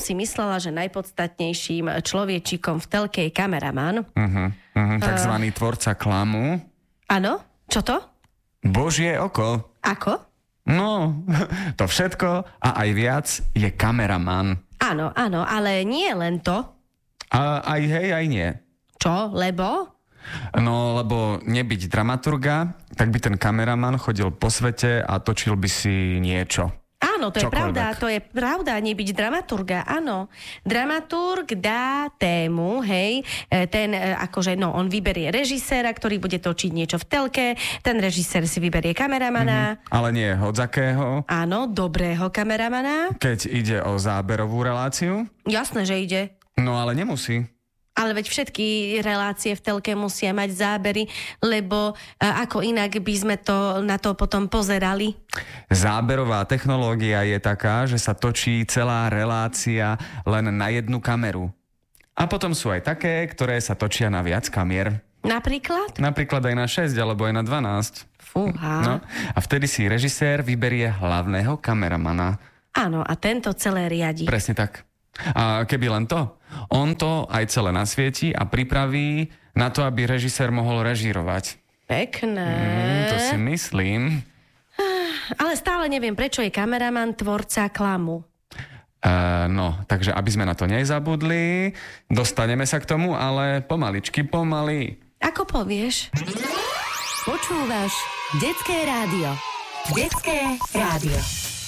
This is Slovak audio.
si myslela, že najpodstatnejším človečikom v telke je kameraman. Takzvaný tvorca klamu. Áno? Čo to? Božie oko. Ako? No, to všetko a aj viac je kameraman. Áno, ale nie len to. A aj hej, aj nie. Čo? Lebo? No, lebo nebyť dramaturga, tak by ten kameraman chodil po svete a točil by si niečo. Áno, to je Čokoľvek. pravda, nebyť dramaturga, áno. Dramaturg dá tému, hej, on vyberie režiséra, ktorý bude točiť niečo v telke, ten režisér si vyberie kameramana. Ale nie hodzakého. Áno, dobrého kameramana. Keď ide o záberovú reláciu. Jasné, že ide. No, ale nemusí. Ale veď všetky relácie v telke musia mať zábery, lebo ako inak by sme na to potom pozerali? Záberová technológia je taká, že sa točí celá relácia len na jednu kameru. A potom sú aj také, ktoré sa točia na viac kamier. Napríklad? Napríklad aj na 6 alebo aj na 12. Fúha. No, a vtedy si režisér vyberie hlavného kameramana. Áno, a tento celé riadi. Presne tak. A keby len to, on to aj celé nasvieti a pripraví na to, aby režisér mohol režírovať. Pekné. To si myslím. Ale stále neviem, prečo je kameraman tvorca klamu. Takže aby sme na to nezabudli, dostaneme sa k tomu, ale pomaly. Ako povieš? Počúvaš Detské rádio. Detské rádio.